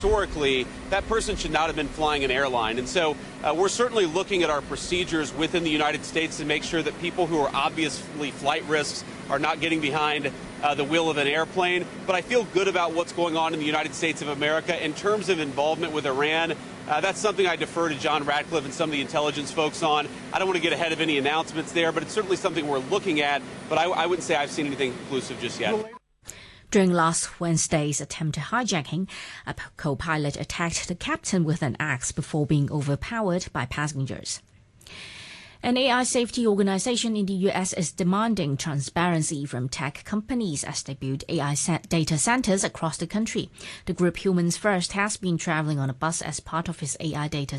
Historically, that person should not have been flying an airline. And so we're certainly looking at our procedures within the United States to make sure that people who are obviously flight risks are not getting behind the wheel of an airplane. But I feel good about what's going on in the United States of America. In terms of involvement with Iran, that's something I defer to John Ratcliffe and some of the intelligence folks on. I don't want to get ahead of any announcements there, but it's certainly something we're looking at. But I wouldn't say I've seen anything conclusive just yet. During last Wednesday's attempted hijacking, a co-pilot attacked the captain with an axe before being overpowered by passengers. An AI safety organization in the U.S. is demanding transparency from tech companies as they build AI data centers across the country. The group Humans First has been traveling on a bus as part of its AI data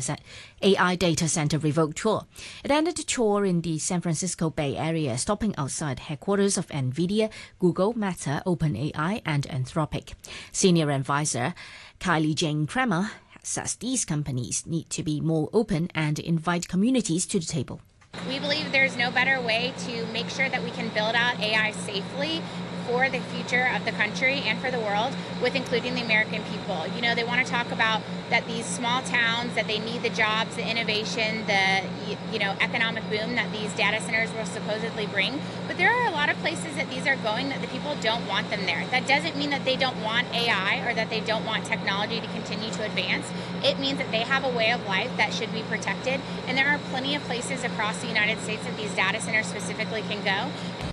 center revoke tour. It ended the tour in the San Francisco Bay Area, stopping outside headquarters of NVIDIA, Google, Meta, OpenAI, and Anthropic. Senior advisor Kylie Jane Kramer says these companies need to be more open and invite communities to the table. We believe there's no better way to make sure that we can build out AI safely for the future of the country and for the world, with including the American people. You know, they want to talk about that these small towns, that they need the jobs, the innovation, the economic boom that these data centers will supposedly bring. But there are a lot of places that these are going that the people don't want them there. That doesn't mean that they don't want AI or that they don't want technology to continue to advance. It means that they have a way of life that should be protected. And there are plenty of places across the United States that these data centers specifically can go.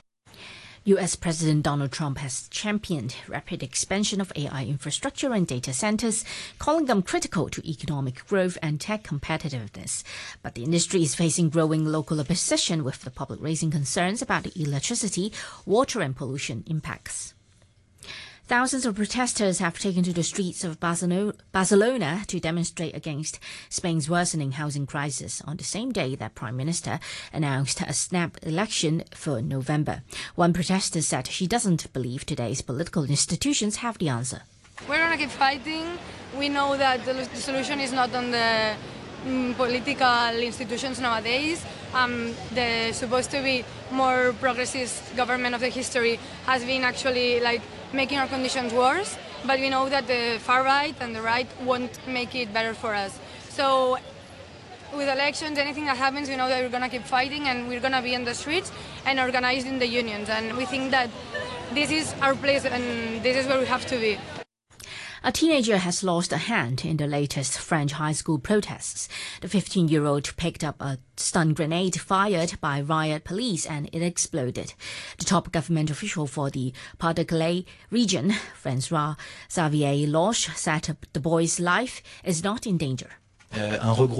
U.S. President Donald Trump has championed rapid expansion of AI infrastructure and data centers, calling them critical to economic growth and tech competitiveness. But the industry is facing growing local opposition, with the public raising concerns about the electricity, water and pollution impacts. Thousands of protesters have taken to the streets of Barcelona to demonstrate against Spain's worsening housing crisis on the same day that Prime Minister announced a snap election for November. One protester said she doesn't believe today's political institutions have the answer. We're going to keep fighting. We know that the solution is not on the political institutions nowadays. The supposed to be more progressive government of the history has been actually making our conditions worse, but we know that the far right and the right won't make it better for us. So with elections, anything that happens, we know that we're going to keep fighting and we're going to be in the streets and organized in the unions. And we think that this is our place and this is where we have to be. A teenager has lost a hand in the latest French high school protests. The 15-year-old picked up a stun grenade fired by riot police and it exploded. The top government official for the Pas-de-Calais region, François-Xavier Loche, said the boy's life is not in danger. There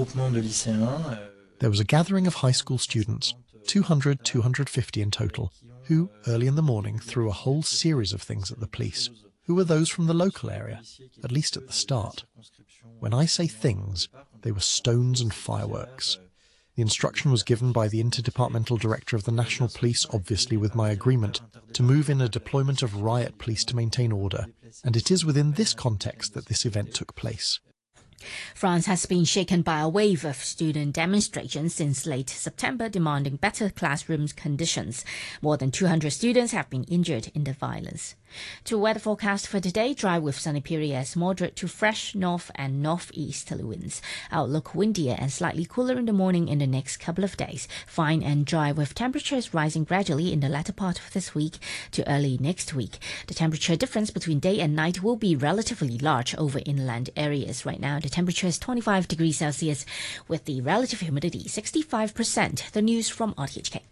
was a gathering of high school students, 250 in total, who, early in the morning, threw a whole series of things at the police, who were those from the local area, at least at the start. When I say things, they were stones and fireworks. The instruction was given by the Interdepartmental Director of the National Police, obviously with my agreement, to move in a deployment of riot police to maintain order, and it is within this context that this event took place. France has been shaken by a wave of student demonstrations since late September demanding better classroom conditions. More than 200 students have been injured in the violence. To weather forecast for today, dry with sunny periods, moderate to fresh north and northeasterly winds. Outlook windier and slightly cooler in the morning in the next couple of days. Fine and dry with temperatures rising gradually in the latter part of this week to early next week. The temperature difference between day and night will be relatively large over inland areas. Right now, the temperature is 25 degrees Celsius with the relative humidity 65%. The news from RTHK.